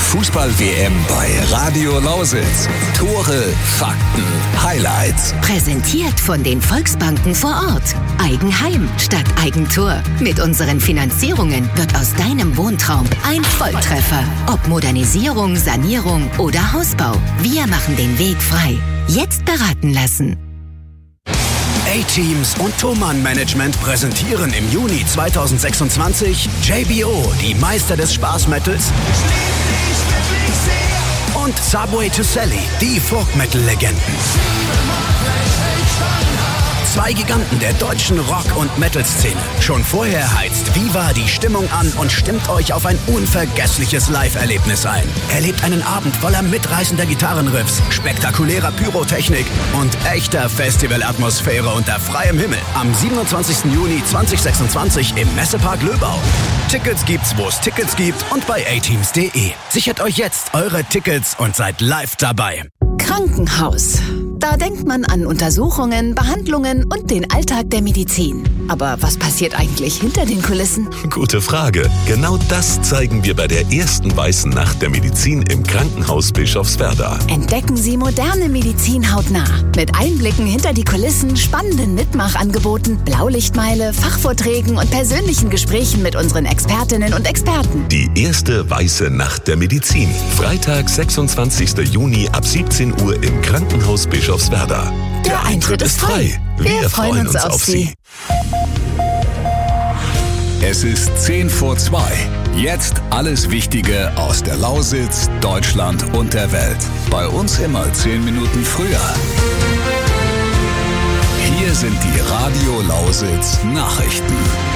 Fußball-WM bei Radio Lausitz. Tore, Fakten, Highlights. Präsentiert von den Volksbanken vor Ort. Eigenheim statt Eigentor. Mit unseren Finanzierungen wird aus deinem Wohntraum ein Volltreffer. Ob Modernisierung, Sanierung oder Hausbau. Wir machen den Weg frei. Jetzt beraten lassen. A-Teams und Thomann Management präsentieren im Juni 2026 JBO, die Meister des Spaßmetals, und Subway to Sally, die Folk-Metal-Legenden. Zwei Giganten der deutschen Rock- und Metal-Szene. Schon vorher heizt Viva die Stimmung an und stimmt euch auf ein unvergessliches Live-Erlebnis ein. Erlebt einen Abend voller mitreißender Gitarrenriffs, spektakulärer Pyrotechnik und echter Festivalatmosphäre unter freiem Himmel. Am 27. Juni 2026 im Messepark Löbau. Tickets gibt's, wo es Tickets gibt, und bei ateams.de. Sichert euch jetzt eure Tickets und seid live dabei. Krankenhaus. Da denkt man an Untersuchungen, Behandlungen und den Alltag der Medizin. Aber was passiert eigentlich hinter den Kulissen? Gute Frage. Genau das zeigen wir bei der ersten Weißen Nacht der Medizin im Krankenhaus Bischofswerda. Entdecken Sie moderne Medizin hautnah. Mit Einblicken hinter die Kulissen, spannenden Mitmachangeboten, Blaulichtmeile, Fachvorträgen und persönlichen Gesprächen mit unseren Expertinnen und Experten. Die erste Weiße Nacht der Medizin. Freitag, 26. Juni ab 17 Uhr im Krankenhaus Bischofswerda. Der Eintritt ist frei. Wir freuen uns auf Sie. Es ist 2:10. Jetzt alles Wichtige aus der Lausitz, Deutschland und der Welt. Bei uns immer 10 Minuten früher. Hier sind die Radio Lausitz Nachrichten.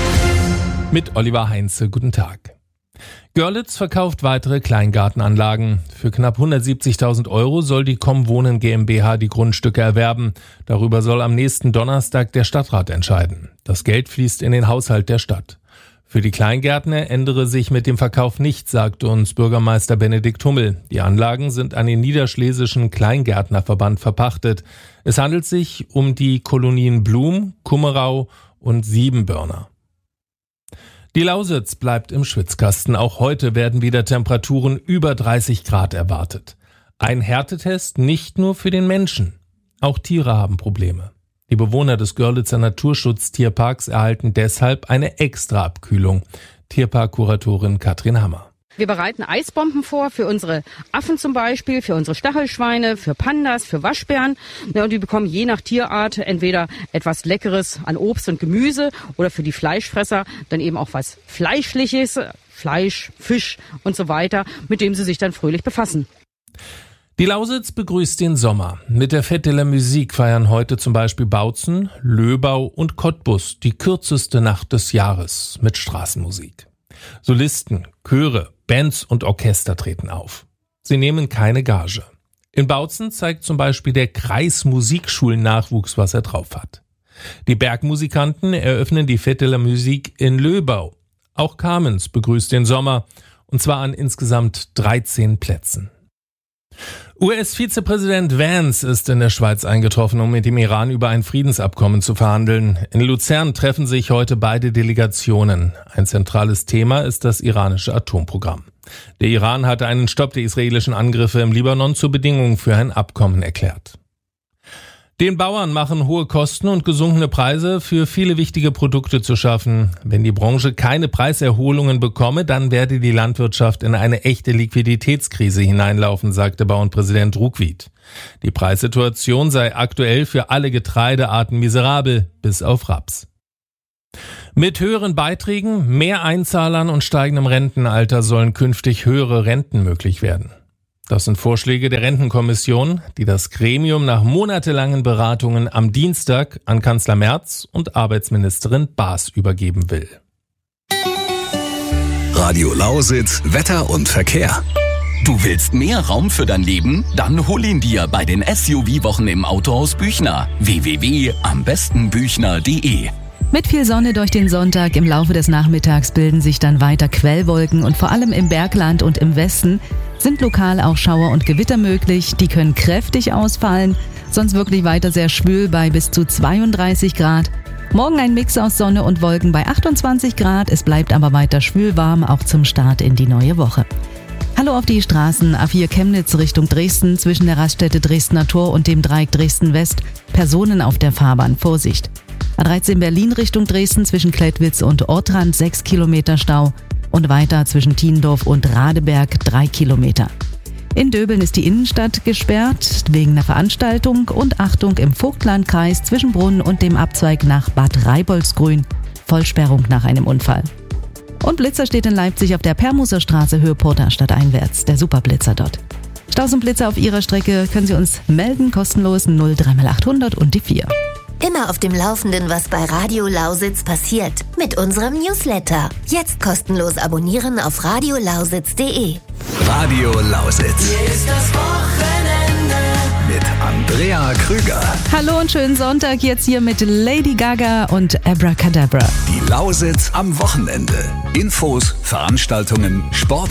Mit Oliver Heinze, guten Tag. Görlitz verkauft weitere Kleingartenanlagen. Für knapp 170.000 € soll die Comwohnen GmbH die Grundstücke erwerben. Darüber soll am nächsten Donnerstag der Stadtrat entscheiden. Das Geld fließt in den Haushalt der Stadt. Für die Kleingärtner ändere sich mit dem Verkauf nichts, sagte uns Bürgermeister Benedikt Hummel. Die Anlagen sind an den Niederschlesischen Kleingärtnerverband verpachtet. Es handelt sich um die Kolonien Blum, Kummerau und Siebenbörner. Die Lausitz bleibt im Schwitzkasten. Auch heute werden wieder Temperaturen über 30 Grad erwartet. Ein Härtetest nicht nur für den Menschen. Auch Tiere haben Probleme. Die Bewohner des Görlitzer Naturschutztierparks erhalten deshalb eine Extraabkühlung. Tierparkkuratorin Katrin Hammer. Wir bereiten Eisbomben vor für unsere Affen zum Beispiel, für unsere Stachelschweine, für Pandas, für Waschbären. Ja, und die bekommen je nach Tierart entweder etwas Leckeres an Obst und Gemüse oder für die Fleischfresser dann eben auch was Fleischliches, Fleisch, Fisch und so weiter, mit dem sie sich dann fröhlich befassen. Die Lausitz begrüßt den Sommer. Mit der Fête de la Musique feiern heute zum Beispiel Bautzen, Löbau und Cottbus die kürzeste Nacht des Jahres mit Straßenmusik. Solisten, Chöre, Bands und Orchester treten auf. Sie nehmen keine Gage. In Bautzen zeigt zum Beispiel der Kreis Musikschulen-Nachwuchs, was er drauf hat. Die Bergmusikanten eröffnen die Fête de la Musique in Löbau. Auch Kamenz begrüßt den Sommer, und zwar an insgesamt 13 Plätzen. US-Vizepräsident Vance ist in der Schweiz eingetroffen, um mit dem Iran über ein Friedensabkommen zu verhandeln. In Luzern treffen sich heute beide Delegationen. Ein zentrales Thema ist das iranische Atomprogramm. Der Iran hatte einen Stopp der israelischen Angriffe im Libanon zur Bedingung für ein Abkommen erklärt. Den Bauern machen hohe Kosten und gesunkene Preise für viele wichtige Produkte zu schaffen. Wenn die Branche keine Preiserholungen bekomme, dann werde die Landwirtschaft in eine echte Liquiditätskrise hineinlaufen, sagte Bauernpräsident Ruckwied. Die Preissituation sei aktuell für alle Getreidearten miserabel, bis auf Raps. Mit höheren Beiträgen, mehr Einzahlern und steigendem Rentenalter sollen künftig höhere Renten möglich werden. Das sind Vorschläge der Rentenkommission, die das Gremium nach monatelangen Beratungen am Dienstag an Kanzler Merz und Arbeitsministerin Baas übergeben will. Radio Lausitz, Wetter und Verkehr. Du willst mehr Raum für dein Leben? Dann hol ihn dir bei den SUV-Wochen im Autohaus Büchner. www.ambestenbüchner.de. Mit viel Sonne durch den Sonntag im Laufe des Nachmittags bilden sich dann weiter Quellwolken und vor allem im Bergland und im Westen sind lokal auch Schauer und Gewitter möglich. Die können kräftig ausfallen, sonst wirklich weiter sehr schwül bei bis zu 32 Grad. Morgen ein Mix aus Sonne und Wolken bei 28 Grad. Es bleibt aber weiter schwül warm, auch zum Start in die neue Woche. Hallo auf die Straßen. A4 Chemnitz Richtung Dresden zwischen der Raststätte Dresdner Tor und dem Dreieck Dresden West. Personen auf der Fahrbahn. Vorsicht. A13 Berlin Richtung Dresden zwischen Klettwitz und Ortrand 6 Kilometer Stau. Und weiter zwischen Tiendorf und Radeberg 3 Kilometer. In Döbeln ist die Innenstadt gesperrt wegen einer Veranstaltung. Und Achtung im Vogtlandkreis zwischen Brunn und dem Abzweig nach Bad Reiboldsgrün. Vollsperrung nach einem Unfall. Und Blitzer steht in Leipzig auf der Permuser Straße Höhe Porterstadt einwärts. Der Superblitzer dort. Staus und Blitzer auf Ihrer Strecke können Sie uns melden. Kostenlos 03800 und die 4. Immer auf dem Laufenden, was bei Radio Lausitz passiert. Mit unserem Newsletter. Jetzt kostenlos abonnieren auf radiolausitz.de. Radio Lausitz. Hier ist das Wochenende. Mit Andrea Krüger. Hallo und schönen Sonntag jetzt hier mit Lady Gaga und Abracadabra. Die Lausitz am Wochenende. Infos, Veranstaltungen, Sport